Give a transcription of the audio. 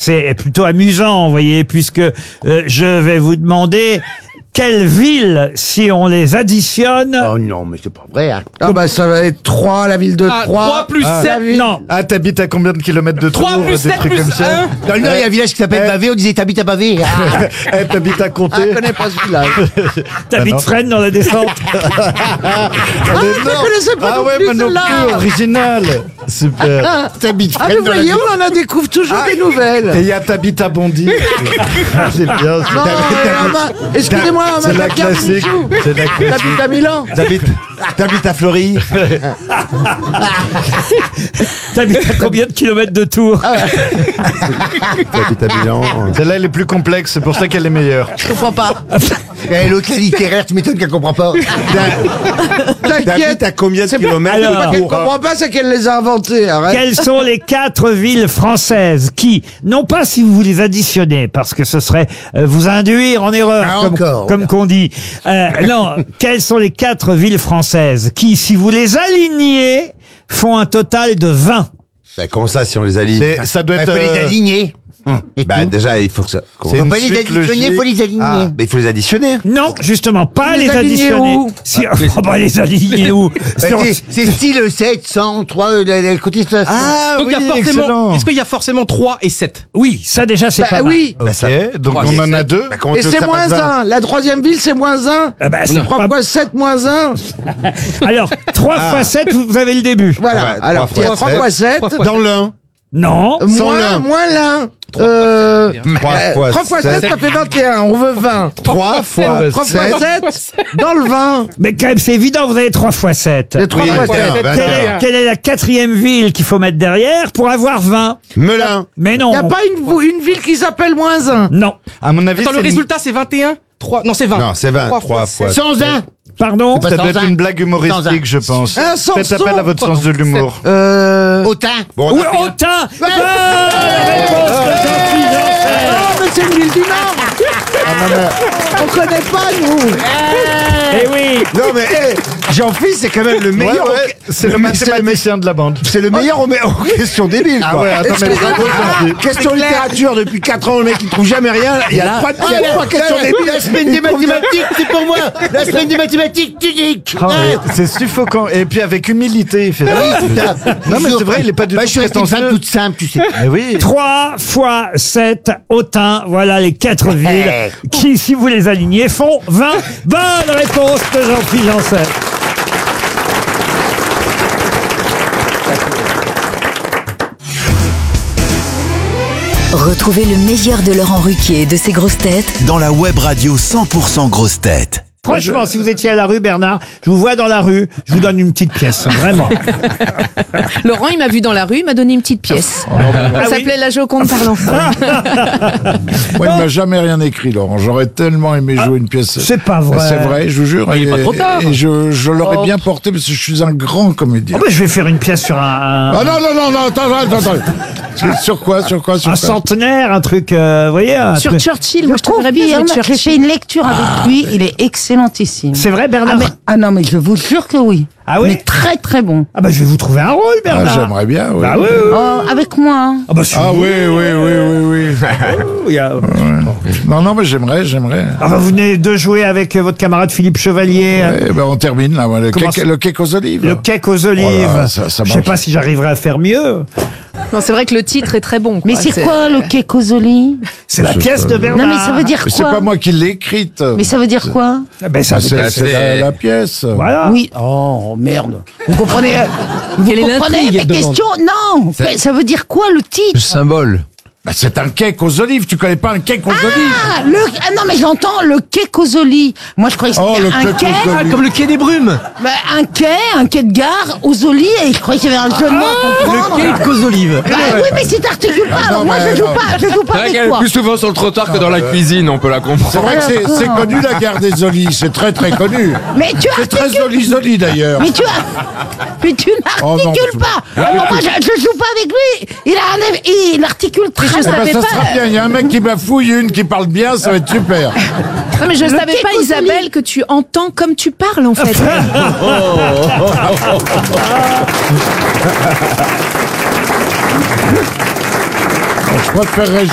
c'est plutôt amusant, vous voyez, puisque je vais vous demander quelles villes, si on les additionne... Oh non, mais c'est pas vrai. Hein. Ah bah ça va être 3, la ville de 3. 3 plus 7. Non, Ah, t'habites à combien de kilomètres de Tours? 3 plus 7 trucs plus comme ça 1. Dans le Nord, il y a un village qui s'appelle Bavé, on disait t'habites à Bavé. Ah. Eh, t'habites à Ah, Comté? je connais pas ce village. t'habites Fresnes dans la descente. Elle est je connaissais pas non ouais, plus moi non celle-là. plus, original. Super. T'habites Ah, mais vous voyez, on en a découvre toujours des nouvelles. Et il y a t'habites à Bondy. C'est bien. Non, excusez-moi, C'est la ma carte classique. Michou. C'est la classique. T'habites à Milan. T'habites à Fleury. T'habites à combien de kilomètres de Tours? T'habites à Milan. Celle-là, elle est plus complexe, c'est pour ça qu'elle est meilleure. Je comprends pas. Et l'autre, la littéraire, tu m'étonnes qu'elle comprend pas. T'inquiète. à combien de kilomètres C'est pas Alors. qu'elle comprend pas, c'est qu'elle les a inventés. Arrête. Quelles sont les 4 villes françaises qui, non pas si vous les additionnez, parce que ce serait vous induire en erreur, Ah, encore, comme qu'on dit. Non, quelles sont les 4 villes françaises qui, si vous les alignez, font un total de 20? Bah, comment ça, si on les aligne? Ça doit Il être... faut les aligner. Et Bah, tout. déjà, il faut que ça... Faut une pas les suite additionner, logique. faut les aligner. Ah, mais il faut les additionner. Non, justement, pas Les les aligner additionner. où Si, oh, bah, les aligner où? C'est style 7, 100, 3, le côté de Ah Donc oui, il y a forcément. excellent. Est-ce qu'il y a forcément 3 et 7? Oui, ça déjà c'est Bah pas mal. oui. Ok, donc on en a 2. Bah, comment Et tu veux c'est que ça moins fasse ça 1. La troisième ville, c'est moins 1. Ah bah, c'est 3 pas- fois 7 moins 1. Alors, 3 fois 7, vous avez le début. Voilà. Ouais, Alors, 3 il y a 3 fois fois 7. Dans l'un. Non. Moins l'un. 3 fois 3 fois 7, ça fait 21. On veut 20. 3 fois 3 fois 7, dans le 20. Mais quand même, c'est évident, vous avez 3 fois 7. Et 3 fois 7. Quelle est la 4e ville qu'il faut mettre derrière pour avoir 20? Melun. Mais non. Il n'y a pas une ville qui s'appelle moins 1. Non. À mon avis, Attends, le résultat c'est 21? 3. Non, c'est 20. Non, c'est 20. 3 fois. 101. Pardon? C'est Ça pas doit être 101. une blague humoristique, je pense. Un Faites Samson. appel à votre sens de l'humour. Autun. Bon, on Oui, a fait- Autun. Bonne réponse de Jean-Philippe Janssen. Oh, mais c'est une ville du Nord. On connaît pas, nous. Eh oui. Non mais Jean-Philippe, c'est quand même le Ouais, meilleur. ouais, c'est le mathématicien de la bande. C'est le meilleur en question débile. Ah quoi. ouais, attends, mais bravo, Jean-Philippe. Question littérature depuis 4 ans, le mec il trouve jamais rien. Il y a pas de question débile. La semaine des mathématiques, c'est pour moi. La semaine des mathématiques, tu dis. Ah, mais c'est suffocant. Et puis avec humilité, il fait ça. Non, mais c'est vrai, il est pas du Bah, tout je suis resté une femme prétentieux. toute simple, tu sais. Mais oui. 3 fois 7, Autun. Voilà les 4 villes qui, si vous les alignez, font 20. Bonne réponse de Jean-Philippe Janssen. Retrouvez le meilleur de Laurent Ruquier et de ses grosses têtes dans la web radio 100% grosses têtes. Franchement, si vous étiez à la rue, Bernard, je vous vois dans la rue, je vous donne une petite pièce, vraiment. Laurent, il m'a vu dans la rue, il m'a donné une petite pièce. Ah Ça s'appelait La Joconde par l'enfant. Moi, il m'a jamais rien écrit, Laurent. J'aurais tellement aimé jouer une pièce. C'est pas vrai. C'est vrai, je vous jure. Il est pas trop tard. Et je l'aurais bien porté parce que je suis un grand comédien. Oh, bah, je vais faire une pièce sur un Ah non, attends. Sur quoi centenaire, un truc, vous voyez, un Sur truc. Churchill, moi je te verrais bien avec J'ai fait Churchill. une lecture avec lui, il est excellentissime. C'est vrai, Bernard? Non, mais je vous jure que oui. Ah oui? Mais très très bon. Ah bah je vais vous trouver un rôle, Ah, Bernard. j'aimerais bien, oui. Bah oui. Oh, avec moi. Hein. Ah bah si Ah vous- oui. il y a- Non, mais j'aimerais. Ah bah vous venez de jouer avec votre camarade Philippe Chevalier. Eh ben, on termine, là. Le Comment cake aux olives. Le cake aux olives. Oh là, ça Je sais marche. pas si j'arriverai à faire mieux. Non, c'est vrai que le titre est très bon. Mais c'est quoi le cake aux olives? C'est la pièce de Bernard. Non, mais ça veut dire Mais c'est quoi? pas moi qui l'ai écrite. Mais ça veut dire quoi? Ah ben, ça, Ah, c'est la pièce. voilà. Oui. Oh, merde. Vous comprenez? Quelle est l'intrigue, mes elle demande. questions? Non. Mais ça veut dire quoi le titre? symbole. Bah, c'est un cake aux olives. Tu connais pas un cake aux olives? Ah, non, mais j'entends le cake aux olives. Moi, je croyais que Oh, c'était le un cake quai. aux olives. Ah, comme le quai des brumes. Bah, un quai de gare aux olives. Et je croyais qu'il y avait un jeu de mots à comprendre. Le quai aux olives. Bah oui, mais si t'articules pas, alors non, moi mais je joue non. pas C'est vrai avec qu'elle est toi. plus souvent sur le trottoir que dans la cuisine, on peut la C'est comprendre. vrai que c'est connu, la gare des olives. C'est très, très connu. Mais tu C'est très articules. oli d'ailleurs. Mais tu Oh, non, n'articules pas. Alors moi je joue pas avec lui. Il articule très je bien. savais ça pas. sera bien. Il y a un mec qui bafouille, une qui parle bien, ça va être super. Non, mais je savais cake pas, aux Isabelle, que tu entends comme tu parles, en fait. Je préférerais